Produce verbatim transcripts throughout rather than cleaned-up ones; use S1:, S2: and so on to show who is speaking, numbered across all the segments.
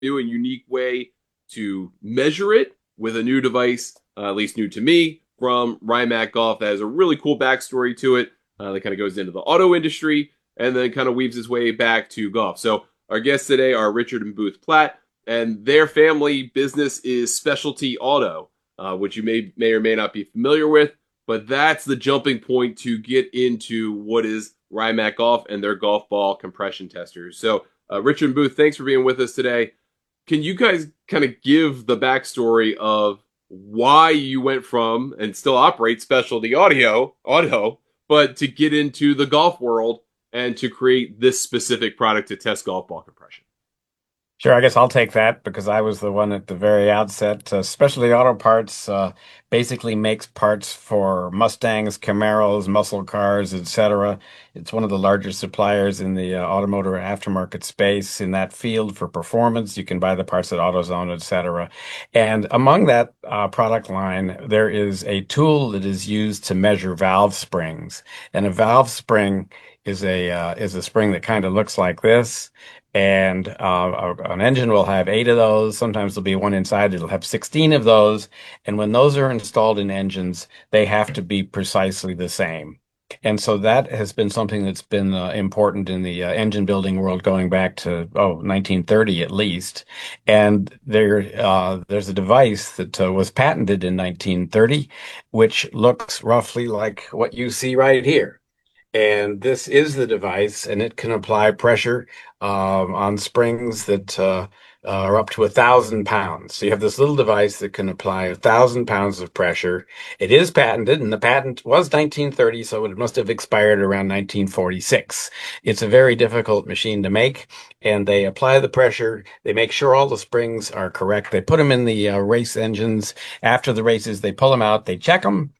S1: new and unique way to measure it with a new device, uh, at least new to me, from Rymac Golf that has a really cool backstory to it uh, that kind of goes into the auto industry and then kind of weaves its way back to golf. So our guests today are Richard and Booth Platt, and their family business is Specialty Auto, uh, which you may may or may not be familiar with, but that's the jumping point to get into what is Rymac Golf and their golf ball compression testers. So, uh, Richard and Booth, thanks for being with us today. Can you guys kind of give the backstory of why you went from and still operate Specialty Audio, Auto, but to get into the golf world and to create this specific product to test golf ball compression?
S2: Sure, I guess I'll take that because I was the one at the very outset. Uh, Specialty Auto Parts uh, basically makes parts for Mustangs, Camaros, muscle cars, et cetera. It's one of the largest suppliers in the uh, automotive aftermarket space in that field for performance. You can buy the parts at AutoZone, et cetera. And among that uh, product line, there is a tool that is used to measure valve springs. And a valve spring is a uh, is a spring that kind of looks like this. And uh, an engine will have eight of those. Sometimes there'll be one inside. It'll have sixteen of those. And when those are installed in engines, they have to be precisely the same. And so that has been something that's been uh, important in the uh, engine building world going back to, oh, nineteen thirty at least. And there, uh, there's a device that uh, was patented in nineteen thirty, which looks roughly like what you see right here. And this is the device, and it can apply pressure um, on springs that uh, are up to a thousand pounds. So you have this little device that can apply a thousand pounds of pressure. It is patented, and the patent was nineteen thirty, so it must have expired around nineteen forty-six. It's a very difficult machine to make, and they apply the pressure. They make sure all the springs are correct. They put them in the uh, race engines. After the races, they pull them out, they check them,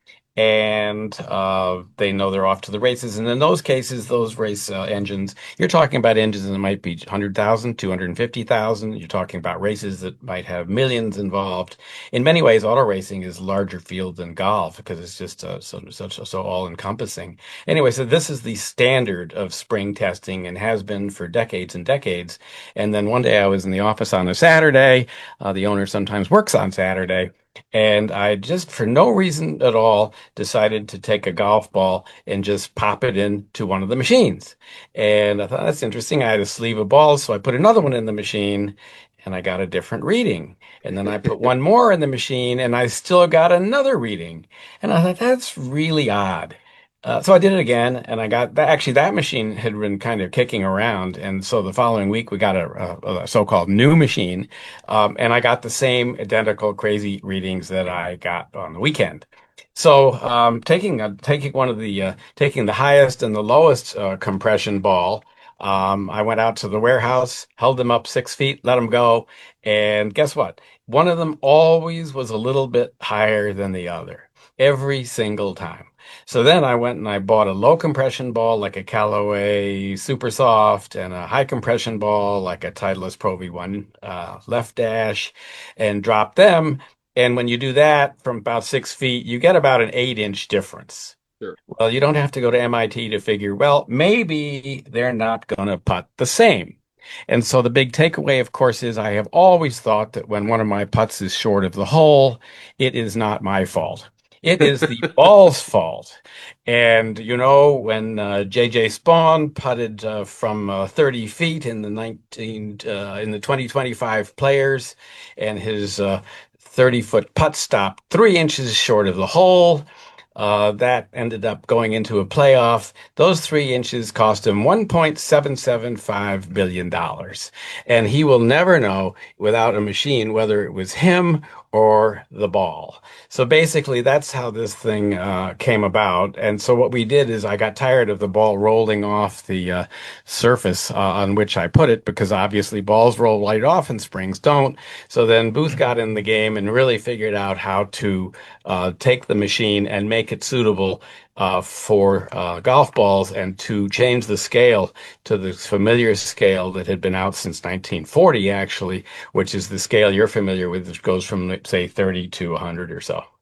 S2: and uh, they know they're off to the races. And in those cases, those race uh, engines, you're talking about engines that might be one hundred thousand, two hundred fifty thousand. You're talking about races that might have millions involved. In many ways, auto racing is a larger field than golf because it's just uh, so, so, so all encompassing. Anyway, so this is the standard of spring testing and has been for decades and decades. And then one day I was in the office on a Saturday. Uh, the owner sometimes works on Saturday. And I just, for no reason at all, decided to take a golf ball and just pop it into one of the machines. And I thought that's interesting. I had a sleeve of balls, so I put another one in the machine and I got a different reading. And then I put one more in the machine and I still got another reading. And I thought that's really odd. Uh, so I did it again, and I got that. Actually, that machine had been kind of kicking around, and so the following week we got a, a, a so-called new machine, um, and I got the same identical crazy readings that I got on the weekend. So um, taking a, taking one of the uh, taking the highest and the lowest uh, compression ball, um, I went out to the warehouse, held them up six feet, let them go, and guess what? One of them always was a little bit higher than the other, every single time. So then I went and I bought a low compression ball like a Callaway Super Soft and a high compression ball like a Titleist Pro V one uh, Left Dash and dropped them. And when you do that from about six feet, you get about an eight inch difference.
S1: Sure.
S2: Well, you don't have to go to M I T to figure, well, maybe they're not going to putt the same. And so the big takeaway, of course, is I have always thought that when one of my putts is short of the hole, it is not my fault. It is the ball's fault. And, you know, when uh, J J Spawn putted uh, from uh, thirty feet in the nineteen, uh, in the twenty twenty-five players, and his uh, thirty foot putt stopped three inches short of the hole, uh, that ended up going into a playoff. Those three inches cost him one point seven seven five billion dollars. And he will never know without a machine whether it was him or the ball. So basically, that's how this thing uh, came about. And so what we did is I got tired of the ball rolling off the uh, surface uh, on which I put it because obviously balls roll right off and springs don't. So then Booth got in the game and really figured out how to uh, take the machine and make it suitable uh, for uh, golf balls and to change the scale to the familiar scale that had been out since nineteen forty, actually, which is the scale you're familiar with, which goes from, say, thirty to one hundred or so.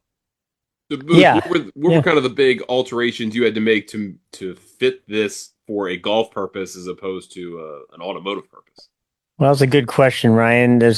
S1: So Booth,
S3: Yeah,
S1: what were what were
S3: yeah.
S1: kind of the big alterations you had to make to to fit this for a golf purpose as opposed to uh, an automotive purpose?
S3: Well, that's a good question, Ryan. There's